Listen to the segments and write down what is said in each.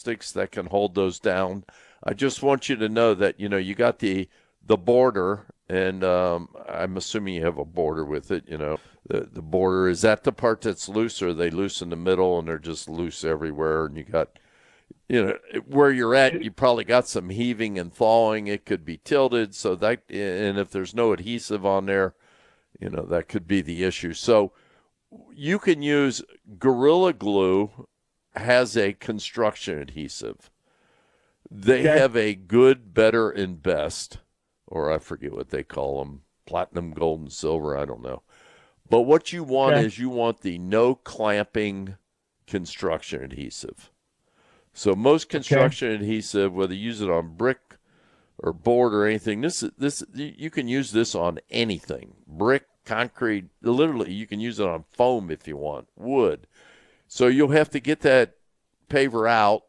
plastics that can hold those down. I just want you to know that, you got the border, and I'm assuming you have a border with it. The border, is that the part that's loose, or are they loose in the middle and they're just loose everywhere? And you got, where you're at, you probably got some heaving and thawing. It could be tilted, and if there's no adhesive on there, that could be the issue. So you can use Gorilla Glue. Has a construction adhesive. They have a good, better, and best, or I forget what they call them, platinum, gold, and silver, I don't know. But what you want is you want the no clamping construction adhesive. So most construction adhesive, whether you use it on brick or board or anything, this you can use this on anything. Brick, concrete, literally you can use it on foam if you want, wood. So you'll have to get that paver out,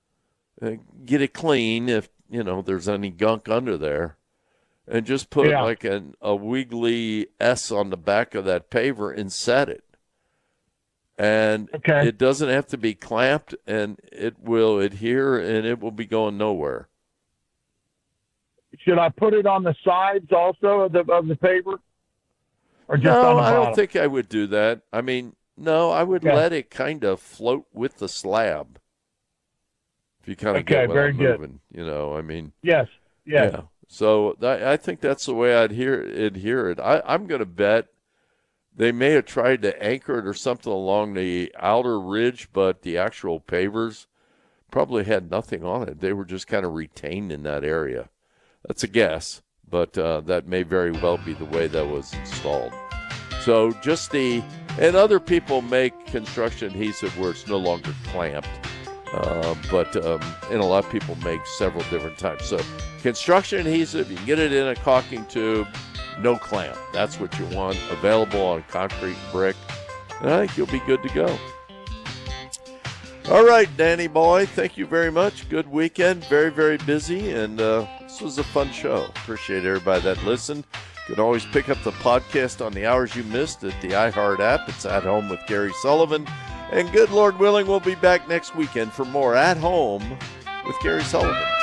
get it clean if, there's any gunk under there, and just put like a wiggly S on the back of that paver and set it. And it doesn't have to be clamped, and it will adhere, and it will be going nowhere. Should I put it on the sides also of the paver? Or just no, on the I bottom? don't think I would do that. I mean, no, I would let it kind of float with the slab. If you kind of get what I'm moving, I mean. Yes. Yeah. So I think that's the way I'd adhere it. I'm going to bet they may have tried to anchor it or something along the outer ridge, but the actual pavers probably had nothing on it. They were just kind of retained in that area. That's a guess, but that may very well be the way that was installed. So and other people make construction adhesive where it's no longer clamped, but and a lot of people make several different types. So construction adhesive, you can get it in a caulking tube, no clamp. That's what you want, available on concrete and brick. And I think you'll be good to go. All right, Danny boy, thank you very much. Good weekend, very, very busy, and this was a fun show. Appreciate everybody that listened. You can always pick up the podcast on the hours you missed at the iHeart app. It's At Home with Gary Sullivan. And good Lord willing, we'll be back next weekend for more At Home with Gary Sullivan.